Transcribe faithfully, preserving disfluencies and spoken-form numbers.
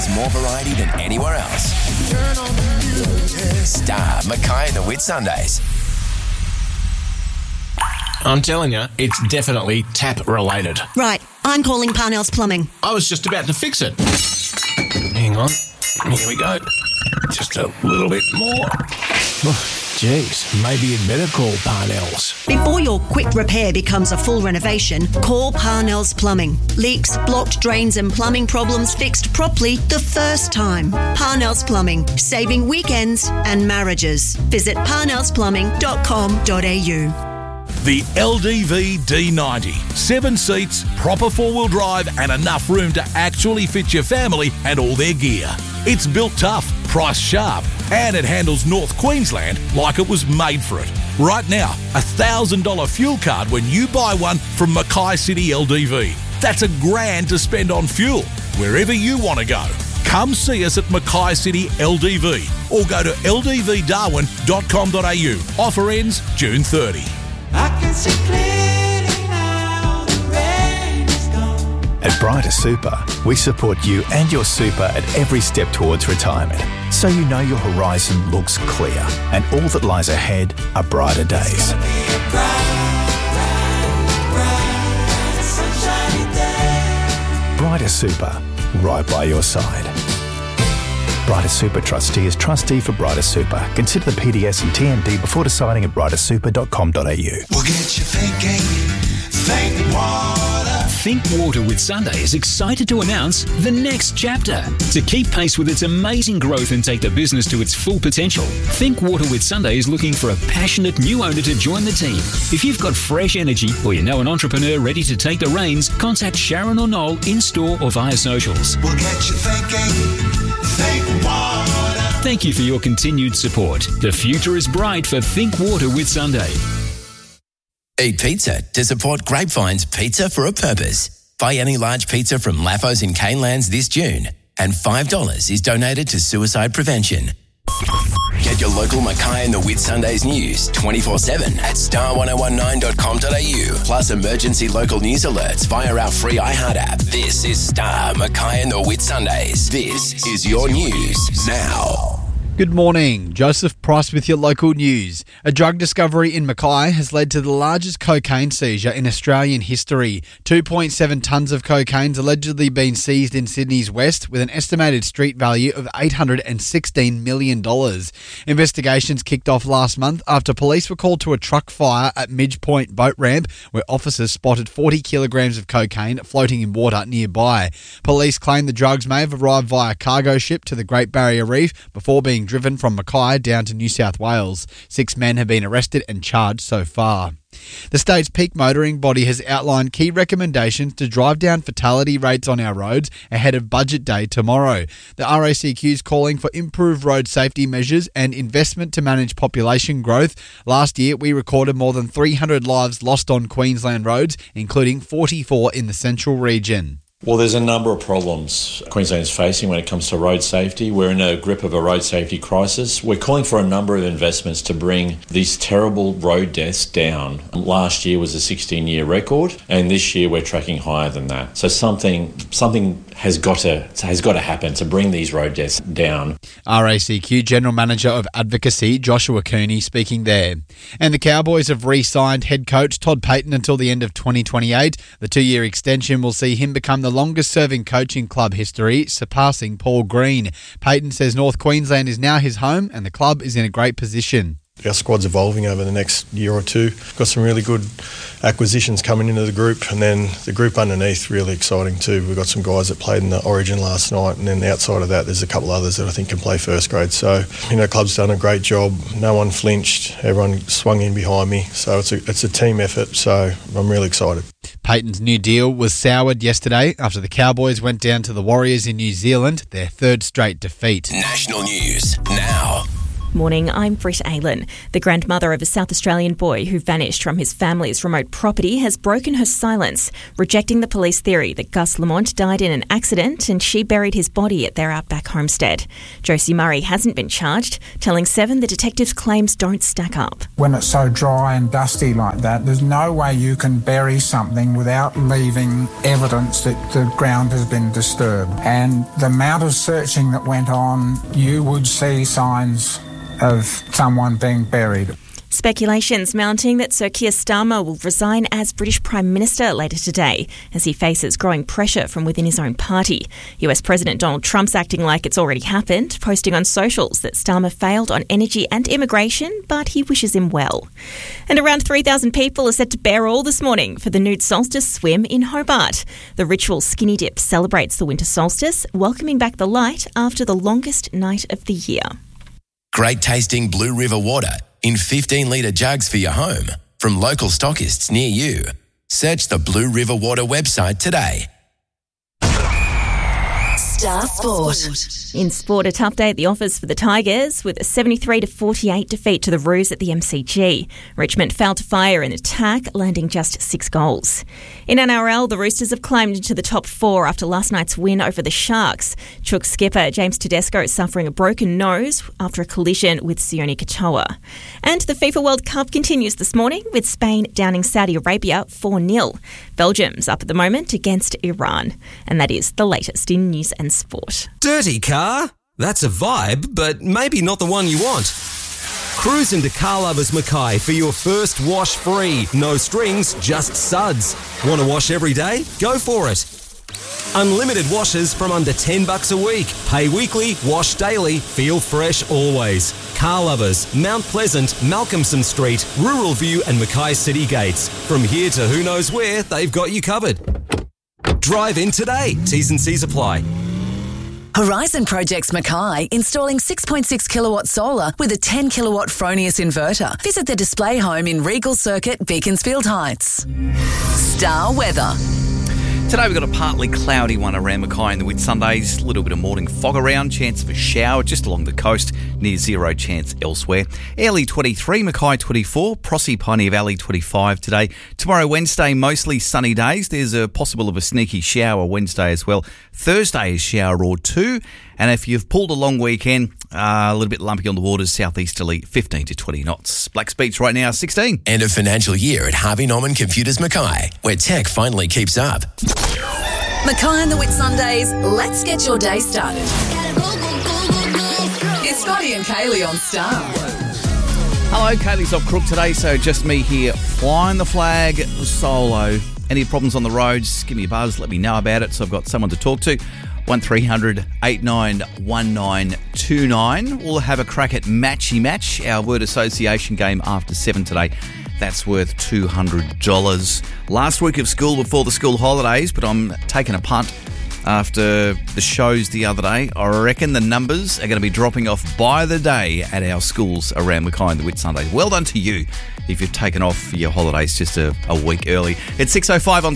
has more variety than anywhere else. Turn on the music. Star, Mackay and the Whitsundays. I'm telling you, it's definitely tap-related. Right, I'm calling Parnell's Plumbing. I was just about to fix it. Hang on. Here we go. Just a little bit more. Jeez, maybe you'd better call Parnell's. Before your quick repair becomes a full renovation, call Parnell's Plumbing. Leaks, blocked drains and plumbing problems fixed properly the first time. Parnell's Plumbing, saving weekends and marriages. Visit parnells plumbing dot com dot a u. The L D V D ninety. Seven seats, proper four-wheel drive and enough room to actually fit your family and all their gear. It's built tough, priced sharp, and it handles North Queensland like it was made for it. Right now, a one thousand dollars fuel card when you buy one from Mackay City L D V. That's a grand to spend on fuel, wherever you want to go. Come see us at Mackay City L D V or go to l d v darwin dot com dot a u. Offer ends June thirtieth. I can see clearly now, the rain is gone. At Brighter Super, we support you and your super at every step towards retirement, so you know your horizon looks clear and all that lies ahead are brighter days. Bright, bright, bright, sunshiny day. Brighter Super, right by your side. Brighter Super Trustee is trustee for Brighter Super. Consider the P D S and T M D before deciding at brighter super dot com dot a u. We'll get you thinking, think water. Think Water with Sunday is excited to announce the next chapter. To keep pace with its amazing growth and take the business to its full potential, Think Water with Sunday is looking for a passionate new owner to join the team. If you've got fresh energy or you know an entrepreneur ready to take the reins, contact Sharon or Noel in-store or via socials. We'll get you thinking. Think water. Thank you for your continued support. The future is bright for Think Water with Sunday. Eat pizza to support Grapevine's Pizza for a Purpose. Buy any large pizza from Laffos in Canelands this June, and five dollars is donated to suicide prevention. Get your local Mackay and the Whitsundays news twenty-four seven at star ten nineteen dot com dot a u, plus emergency local news alerts via our free iHeart app. This is Star, Mackay and the Whitsundays. This is your news now. Good morning. Joseph Price with your local news. A drug discovery in Mackay has led to the largest cocaine seizure in Australian history. two point seven tonnes of cocaine has allegedly been seized in Sydney's west with an estimated street value of eight hundred sixteen million dollars. Investigations kicked off last month after police were called to a truck fire at Midge Point boat ramp where officers spotted forty kilograms of cocaine floating in water nearby. Police claim the drugs may have arrived via cargo ship to the Great Barrier Reef before being driven from Mackay down to New South Wales. Six men have been arrested and charged so far. The state's peak motoring body has outlined key recommendations to drive down fatality rates on our roads ahead of Budget Day tomorrow. The R A C Q is calling for improved road safety measures and investment to manage population growth. Last year, we recorded more than three hundred lives lost on Queensland roads, including forty-four in the central region. Well, there's a number of problems Queensland is facing when it comes to road safety. We're in a grip of a road safety crisis. We're calling for a number of investments to bring these terrible road deaths down. Last year was a sixteen-year record, and this year we're tracking higher than that. So something something has got to has got to happen to bring these road deaths down. R A C Q General Manager of Advocacy Joshua Cooney speaking there. And the Cowboys have re-signed head coach Todd Payten until the end of twenty twenty-eight. The two-year extension will see him become the longest-serving coach in club history, surpassing Paul Green. Payten says North Queensland is now his home and the club is in a great position. Our squad's evolving over the next year or two. Got some really good acquisitions coming into the group, and then the group underneath really exciting too. We've got some guys that played in the Origin last night, and then outside of that there's a couple others that I think can play first grade. So, you know, club's done a great job. No one flinched. Everyone swung in behind me. So it's a, it's a team effort, so I'm really excited. Payten's new deal was soured yesterday after the Cowboys went down to the Warriors in New Zealand, their third straight defeat. National news now. Morning, I'm Britt Aylan. The grandmother of a South Australian boy who vanished from his family's remote property has broken her silence, rejecting the police theory that Gus Lamont died in an accident and she buried his body at their outback homestead. Josie Murray hasn't been charged, telling Seven the detective's claims don't stack up. When it's so dry and dusty like that, there's no way you can bury something without leaving evidence that the ground has been disturbed. And the amount of searching that went on, you would see signs of someone being buried. Speculations mounting that Sir Keir Starmer will resign as British Prime Minister later today as he faces growing pressure from within his own party. U S President Donald Trump's acting like it's already happened, posting on socials that Starmer failed on energy and immigration, but he wishes him well. And around three thousand people are set to bear all this morning for the nude solstice swim in Hobart. The ritual skinny dip celebrates the winter solstice, welcoming back the light after the longest night of the year. Great tasting Blue River water in fifteen litre jugs for your home from local stockists near you. Search the Blue River Water website today. Star Sport. In sport, a tough day at the office for the Tigers with a seventy-three to forty-eight defeat to the Roos at the M C G. Richmond failed to fire in attack, landing just six goals. In N R L, the Roosters have climbed into the top four after last night's win over the Sharks. Chook skipper James Tedesco is suffering a broken nose after a collision with Sione Katoa. And the FIFA World Cup continues this morning with Spain downing Saudi Arabia four nil. Belgium's up at the moment against Iran. And that is the latest in news and sport. Dirty car? That's a vibe, but maybe not the one you want. Cruise into Car Lovers Mackay for your first wash free. No strings, just suds. Want to wash every day? Go for it. Unlimited washes from under ten bucks a week. Pay weekly, wash daily, feel fresh always. Car Lovers, Mount Pleasant, Malcolmson Street, Rural View and Mackay City Gates. From here to who knows where, they've got you covered. Drive in today. T's and C's apply. Horizon Projects Mackay, installing six point six kilowatt solar with a ten kilowatt Fronius inverter. Visit the display home in Regal Circuit, Beaconsfield Heights. Star Weather. Today we've got a partly cloudy one around Mackay in the Whitsundays. A little bit of morning fog around, chance of a shower just along the coast, near zero chance elsewhere. Airlie twenty-three, Mackay twenty-four, Prossie Pioneer Valley twenty-five today. Tomorrow Wednesday, mostly sunny days. There's a possible of a sneaky shower Wednesday as well. Thursday is shower or two. And if you've pulled a long weekend, uh, a little bit lumpy on the waters, southeasterly fifteen to twenty knots. Blacks Beach right now, sixteen. End of financial year at Harvey Norman Computers Mackay, where tech finally keeps up. Mackay and the Whitsundays, let's get your day started. It's Scotty and Kaylee on Star. Hello, Kaylee's off crook today, so just me here flying the flag solo. Any problems on the roads, give me a buzz, let me know about it so I've got someone to talk to. one three hundred eight nine one nine two nine. We'll have a crack at Matchy Match, our word association game after seven today. That's worth two hundred dollars. Last week of school before the school holidays, but I'm taking a punt after the shows the other day. I reckon the numbers are going to be dropping off by the day at our schools around Mackay and the Whitsunday. Well done to you if you've taken off your holidays just a, a week early. It's six oh five on